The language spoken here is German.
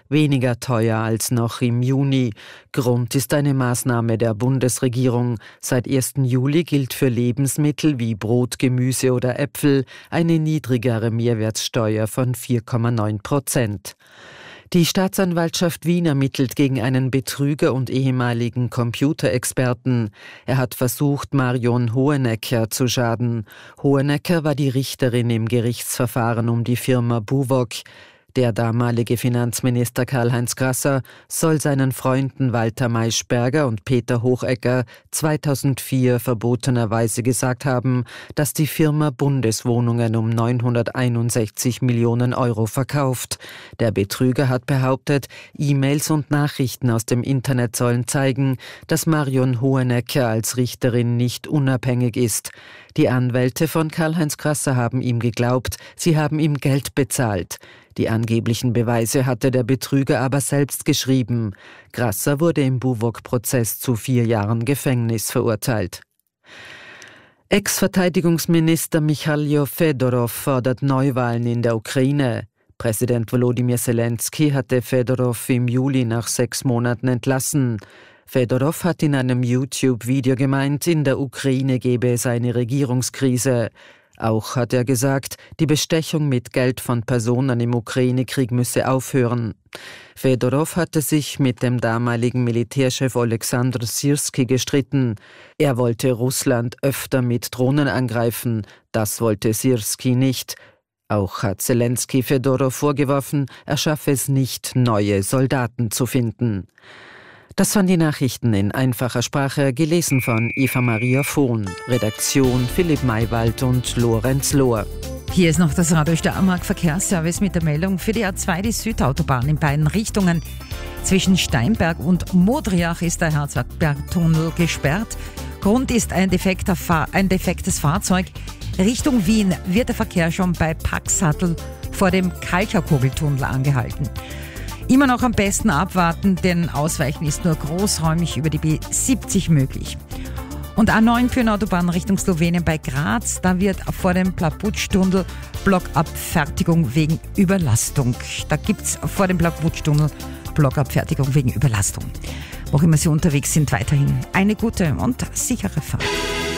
weniger teuer als noch im Juni. Grund ist eine Maßnahme der Bundesregierung. Seit 1. Juli gilt für Lebensmittel wie Brot, Gemüse oder Äpfel eine niedrigere Mehrwertsteuer von 4,9%. Die Staatsanwaltschaft Wien ermittelt gegen einen Betrüger und ehemaligen Computerexperten. Er hat versucht, Marion Hohenecker zu schaden. Hohenecker war die Richterin im Gerichtsverfahren um die Firma Buwog. Der damalige Finanzminister Karl-Heinz Grasser soll seinen Freunden Walter Maischberger und Peter Hochecker 2004 verbotenerweise gesagt haben, dass die Firma Bundeswohnungen um 961 Millionen Euro verkauft. Der Betrüger hat behauptet, E-Mails und Nachrichten aus dem Internet sollen zeigen, dass Marion Hohenecker als Richterin nicht unabhängig ist. Die Anwälte von Karl-Heinz Grasser haben ihm geglaubt, sie haben ihm Geld bezahlt. Die angeblichen Beweise hatte der Betrüger aber selbst geschrieben. Grasser wurde im Buwog-Prozess zu 4 Jahren Gefängnis verurteilt. Ex-Verteidigungsminister Michailo Fedorow fordert Neuwahlen in der Ukraine. Präsident Volodymyr Zelensky hatte Fedorow im Juli nach 6 Monaten entlassen. Fedorow hat in einem YouTube-Video gemeint, in der Ukraine gebe es eine Regierungskrise. Auch hat er gesagt, die Bestechung mit Geld von Personen im Ukraine-Krieg müsse aufhören. Fedorow hatte sich mit dem damaligen Militärchef Oleksandr Syrski gestritten. Er wollte Russland öfter mit Drohnen angreifen, das wollte Syrski nicht. Auch hat Zelensky Fedorow vorgeworfen, er schaffe es nicht, neue Soldaten zu finden. Das waren die Nachrichten in einfacher Sprache, gelesen von Eva-Maria Vohn. Redaktion Philipp Maywald und Lorenz Lohr. Hier ist noch das Radio Steiermark Verkehrsservice mit der Meldung für die A2, die Südautobahn in beiden Richtungen. Zwischen Steinberg und Modriach ist der Herzbergtunnel gesperrt. Grund ist ein defektes Fahrzeug. Richtung Wien wird der Verkehr schon bei Paxhatl vor dem Kalcherkugeltunnel angehalten. Immer noch am besten abwarten, denn Ausweichen ist nur großräumig über die B70 möglich. Und A9 für eine Autobahn Richtung Slowenien bei Graz, da wird vor dem Plaputsch-Tunnel Blockabfertigung wegen Überlastung. Da gibt's vor dem Plaputsch-Tunnel Blockabfertigung wegen Überlastung. Wo immer Sie unterwegs sind, weiterhin eine gute und sichere Fahrt.